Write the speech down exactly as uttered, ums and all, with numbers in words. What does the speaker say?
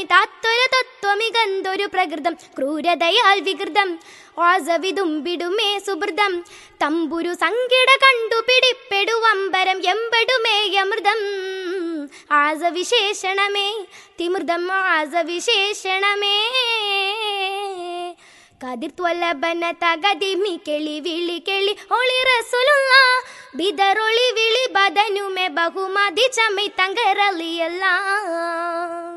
താത്തൊരു തത്വമികന്തൊരു പ്രകൃതം ക്രൂരതയാൽ വികൃതം ആസവിതുമ്പിടുമേ സുഹൃതം തമ്പുരു സംകിട കണ്ടുപിടിപ്പെടുവമ്പരം എമ്പടുമേ അമൃതം ആസവിശേഷണമേ തിമൃതം ആസവിശേഷണമേ കതിർത്തുവല്ലഭന തകതിമി കെളി വിളി കെളി ഒളി റസൂലുള്ള ബിദറൊളി വിളി ബദനുമെ ബഹുമതി ചമി തങ്കരളിയല്ല